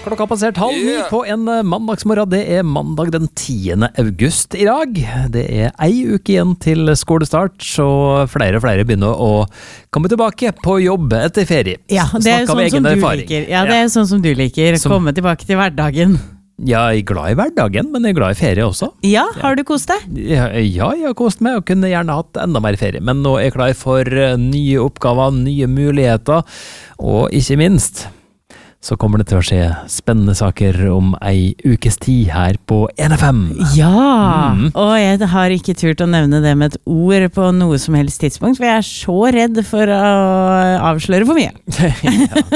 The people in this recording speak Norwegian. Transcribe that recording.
Klokka har passert 8:30 på en mandagsmorgen. Det mandag den 10. august I dag. Det ei uke igjen til skolestart, så flere og flere begynner å komme tilbake på jobb etter ferie. Ja, det sånn som du liker. Ja, det sånn som du liker. Komme tilbake til hverdagen. Ja, jeg glad I hverdagen, men jeg glad I ferie også. Ja, har du kost deg? Ja, jeg har kost meg, og kunne gjerne hatt enda mer ferie. Men nå jeg klar for nye oppgaver, nye muligheter, og ikke minst så kommer det til å skje spennende saker om ei ukes tid her på NFM. Ja, og jeg har ikke turt å nevne det med et ord på noe som helst tidspunkt, for jeg så redd for å avsløre for mye. Ja,